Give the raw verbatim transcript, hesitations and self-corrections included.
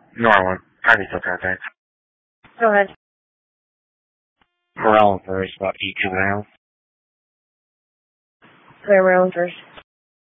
No, I won't. Probably still contact. Go ahead. Morale first, about eighteen miles. Clear Maryland first.